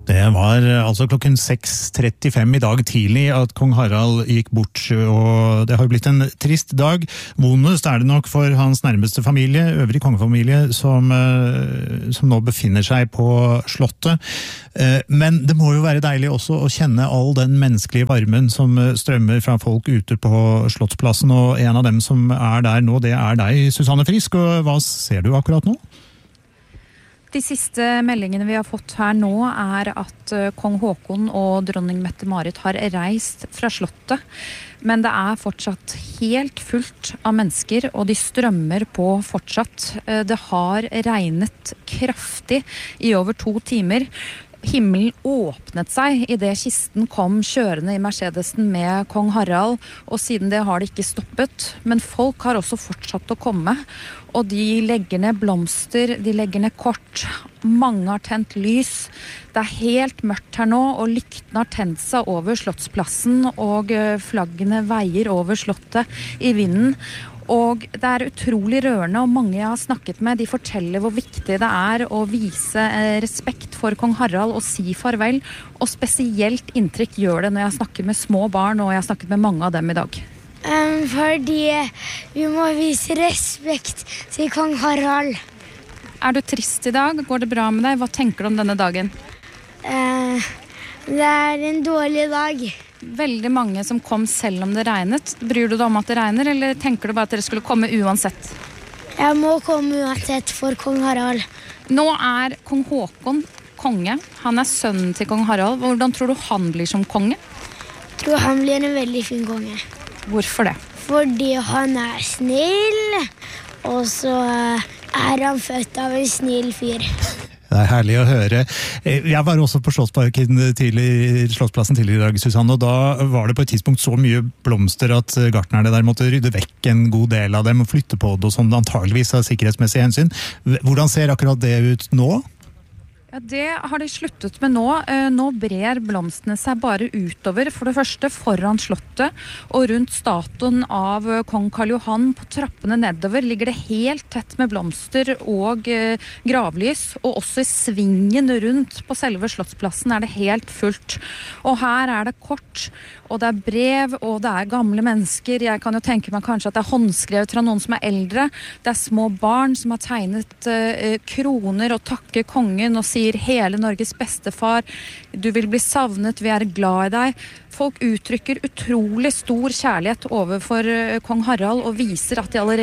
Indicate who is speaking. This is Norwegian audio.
Speaker 1: Det var altså klokken 6:35 i dag tidlig at kong Harald gikk bort, og det har jo blitt en trist dag. Vondest det nok for hans nærmeste familie, øvrig kongefamilie, som nå befinner seg på slottet. Men det må jo være deilig også å kjenne all den menneskelige varmen som strømmer fra folk ute på Slottsplassen, og en av dem som der nå, det deg, Susanne Frisk, og hva ser du akkurat nå?
Speaker 2: De siste meldingene vi har fått her nå at kong Håkon og dronning Mette-Marit har reist fra slottet, men det fortsatt helt fullt av mennesker, og de strømmer på fortsatt. Det har regnet kraftig i over 2 timer. Himmelen åpnet seg i det kisten kom kjørende i Mercedesen med kong Harald, og siden det har det ikke stoppet. Men folk har også fortsatt å komme, og de legger ned blomster, de legger ned kort. Mange har tent lys. Det helt mørkt her nå, og lyktene har tent seg over Slottsplassen, og flaggene veier over slottet i vinden. Og det utrolig rørende, og mange jeg har snakket med, de forteller hvor viktig det å vise respekt for kong Harald og si farvel, og spesielt inntrykk gjør det når jeg snakker med små barn, og jeg har snakket med mange av dem i dag.
Speaker 3: Fordi vi må vise respekt til kong Harald.
Speaker 2: Du trist i dag? Går det bra med deg? Hva tenker du om denne dagen?
Speaker 3: Det en dårlig dag.
Speaker 2: Veldig mange som kom selv om det regnet. Bryr du deg om at det regner, eller tenker du bare at dere skulle komme uansett?
Speaker 3: Jeg må komme uansett for kong Harald.
Speaker 2: Nå kong Håkon konge. Han sønnen til kong Harald. Hvordan tror du han blir som konge?
Speaker 3: Jeg tror han blir en veldig fin konge.
Speaker 2: Hvorfor det?
Speaker 3: Fordi han snill, og så han født av en snill fyr.
Speaker 1: Det herlig å høre. Jeg var også på Slottsplassen tidligere i dag, Susanne, og da var det på et tidspunkt så mye blomster at gartnerne der måtte rydde vekk en god del av dem og flytte på det, og sånn, antageligvis av sikkerhetsmessig hensyn. Hvordan ser akkurat det ut nå?
Speaker 2: Ja, det har de sluttet med nå. Nå brer blomstene seg bare utover. For det første foran slottet og rundt statuen av kong Karl Johan på trappene nedover ligger det helt tett med blomster og gravlys. Og også i svingen rundt på selve Slottsplassen det helt fullt. Og her det kort, og det brev, og det gamle mennesker. Jeg kan jo tenke meg kanskje at det håndskrevet fra noen som eldre. Det små barn som har tegnet kroner og takker kongen og sier hele Norges bestefar, du vil bli savnet, vi glad i deg. Folk uttrykker utrolig stor kjærlighet overfor kong Harald og viser at de allerede